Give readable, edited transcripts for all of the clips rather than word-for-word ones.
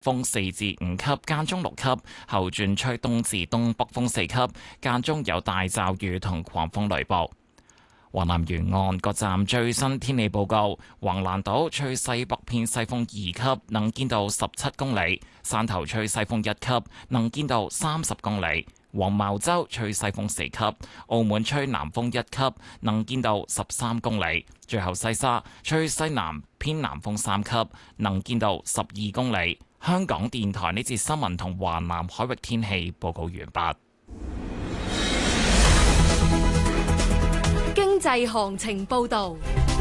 風4至5級，間中6級，後轉吹東至東北風4級，間中有大驟雨同狂風雷暴。華南沿岸各站最新天氣報告：橫瀾島吹西北偏西風2級，能見度17公里；汕頭吹西風1級，能見度30公里；黃茅洲吹西風4級，澳門吹南風1級，能見度13公里；最後西沙吹西南偏南風3級，能見度12公里。香港電台呢節新聞同華南海域天氣報告完畢。 經濟行情報導。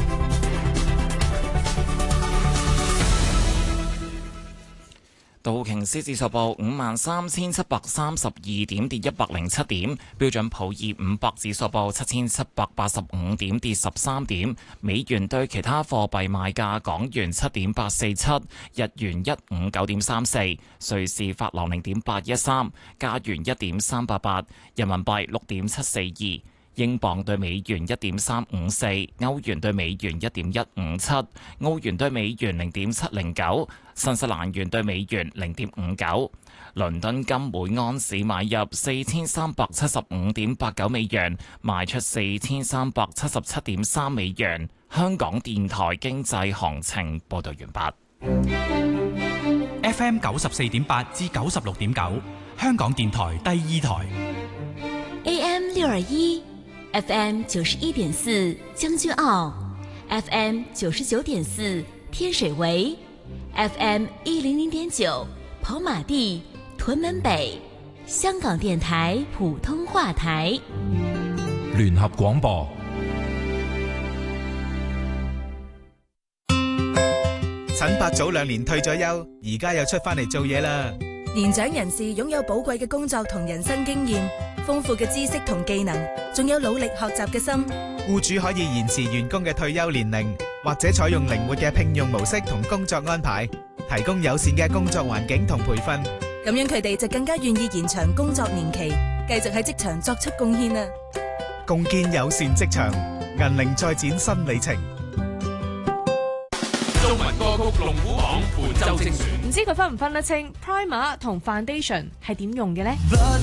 道瓊斯指數報53,732點，跌107點；標準普爾500指數報7,785點，跌13點。美元對其他貨幣賣價：港元7.847，日元159.34，瑞士法郎0.813，加元1.388，人民幣6.742。英鎊對美元1.354，歐元對美元1.157，澳元對美元0.709，新西蘭元對美元0.59。倫敦金每盎司買入4375.89美元，賣出4377.3美元。香港電台經濟行情報道完畢。FM 94.8至96.9，香港電台第2台。 AM 621。FM 91.4將軍澳 ，FM 99.4天水圍 ，FM 100.9跑馬地、屯門北，香港電台普通話台。 聯合廣播。 陳伯早2年退咗休，而家又出返嚟做嘢啦。 年長人士擁有寶貴嘅工作同人生經驗，豐富嘅知識同技能，仲有努力學習嘅心。 僱主可以延遲員工嘅退休年齡，或者採用靈活嘅聘用模式同工作安排，提供友善嘅工作環境同培訓。 咁樣佢哋就更加願意延長工作年期，繼續喺職場作出貢獻啦。 共建友善職場，銀齡再展新里程。 中文歌曲龍虎榜本周精選， 唔知佢分唔分得清 Primer 同 Foundation 係點用嘅呢？